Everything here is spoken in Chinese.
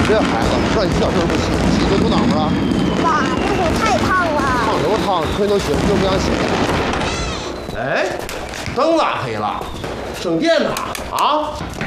别孩子，让你洗澡就是不洗，洗就堵脑子了。 爸，这水太烫了。 烫什么烫？可以都洗，就不想洗。 哎，灯咋黑了？省电呢？啊？